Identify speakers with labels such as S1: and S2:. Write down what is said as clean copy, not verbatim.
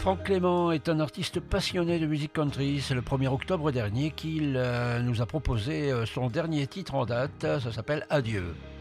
S1: Franck Clément est un artiste passionné de musique country. C'est le 1er octobre dernier qu'il nous a proposé son dernier titre en date. Ça s'appelle Adieu.